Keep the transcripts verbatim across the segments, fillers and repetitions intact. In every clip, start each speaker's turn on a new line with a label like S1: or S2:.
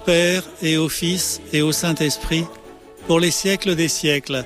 S1: Père et au Fils et au Saint-Esprit, pour les siècles des siècles.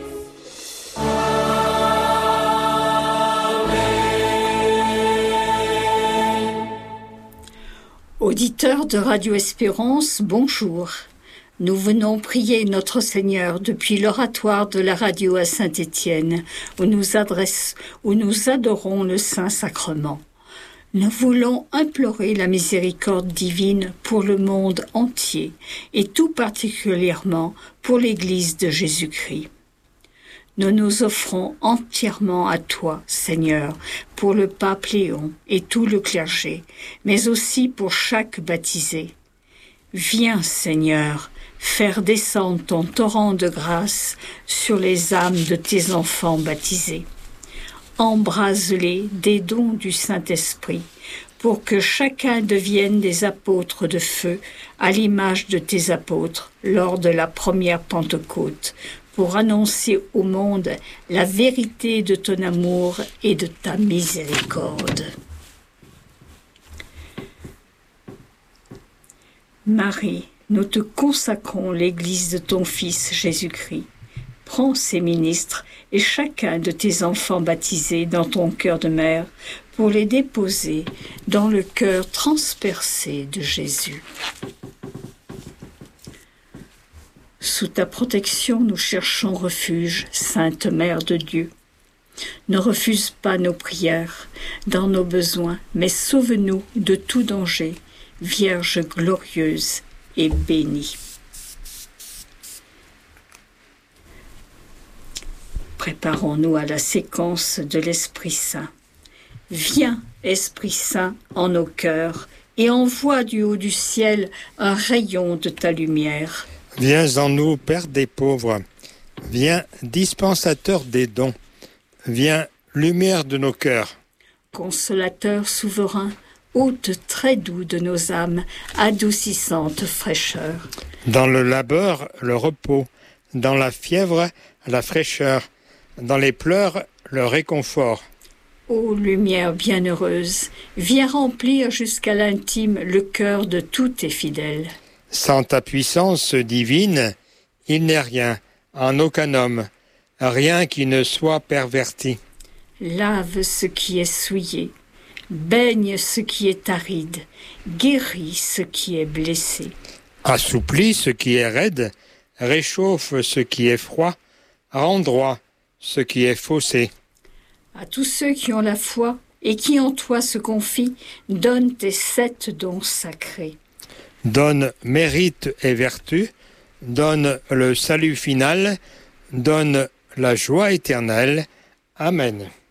S2: Auditeurs de Radio Espérance, bonjour. Nous venons prier notre Seigneur depuis l'oratoire de la radio à Saint-Étienne, où nous adresse, où nous adorons le Saint-Sacrement. Nous voulons implorer la miséricorde divine pour le monde entier et tout particulièrement pour l'Église de Jésus-Christ. Nous nous offrons entièrement à toi, Seigneur, pour le pape Léon et tout le clergé, mais aussi pour chaque baptisé. Viens, Seigneur, faire descendre ton torrent de grâce sur les âmes de tes enfants baptisés. Embrase-les des dons du Saint-Esprit, pour que chacun devienne des apôtres de feu, à l'image de tes apôtres, lors de la première Pentecôte, pour annoncer au monde la vérité de ton amour et de ta miséricorde. Marie, nous te consacrons l'Église de ton Fils Jésus-Christ. Prends ces ministres et chacun de tes enfants baptisés dans ton cœur de mère pour les déposer dans le cœur transpercé de Jésus. Sous ta protection, nous cherchons refuge, Sainte Mère de Dieu. Ne refuse pas nos prières dans nos besoins, mais sauve-nous de tout danger, Vierge glorieuse et bénie. Préparons-nous à la séquence de l'Esprit Saint. Viens, Esprit Saint, en nos cœurs, et envoie du haut du ciel un rayon de ta lumière.
S3: Viens en nous, Père des pauvres. Viens, dispensateur des dons. Viens, lumière de nos cœurs.
S2: Consolateur souverain, hôte très doux de nos âmes, adoucissante fraîcheur.
S3: Dans le labeur, le repos. Dans la fièvre, la fraîcheur. Dans les pleurs, le réconfort.
S2: Ô lumière bienheureuse, viens remplir jusqu'à l'intime le cœur de tous tes fidèles.
S3: Sans ta puissance divine, il n'est rien, en aucun homme, rien qui ne soit perverti.
S2: Lave ce qui est souillé, baigne ce qui est aride, guéris ce qui est blessé.
S3: Assouplis ce qui est raide, réchauffe ce qui est froid, rends droit ce qui est faussé.
S2: À tous ceux qui ont la foi et qui en toi se confient, donne tes sept dons sacrés.
S3: Donne mérite et vertu, donne le salut final, donne la joie éternelle. Amen.